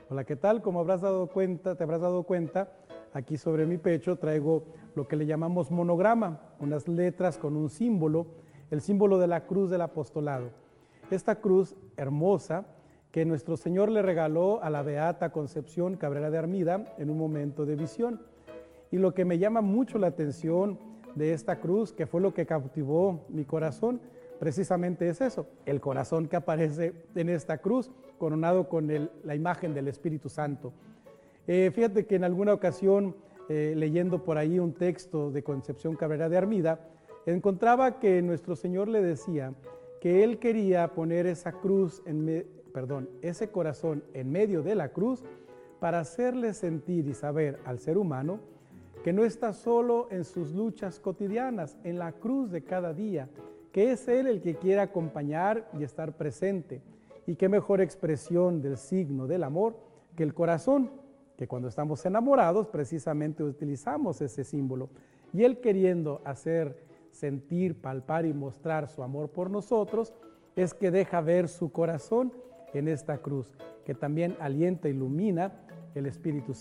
Hola, ¿qué tal? Como te habrás dado cuenta, aquí sobre mi pecho traigo lo que le llamamos monograma, unas letras con un símbolo, el símbolo de la cruz del apostolado. Esta cruz hermosa que nuestro Señor le regaló a la Beata Concepción Cabrera de Armida en un momento de visión. Y lo que me llama mucho la atención de esta cruz, que fue lo que cautivó mi corazón, precisamente es eso, el corazón que aparece en esta cruz, coronado con la imagen del Espíritu Santo. Fíjate que en alguna ocasión, leyendo por ahí un texto de Concepción Cabrera de Armida, encontraba que nuestro Señor le decía que Él quería poner esa cruz, ese corazón en medio de la cruz para hacerle sentir y saber al ser humano que no está solo en sus luchas cotidianas, en la cruz de cada día, que es Él el que quiere acompañar y estar presente. Y qué mejor expresión del signo del amor que el corazón, que cuando estamos enamorados precisamente utilizamos ese símbolo. Y Él queriendo hacer sentir, palpar y mostrar su amor por nosotros, es que deja ver su corazón en esta cruz, que también alienta e ilumina el Espíritu Santo.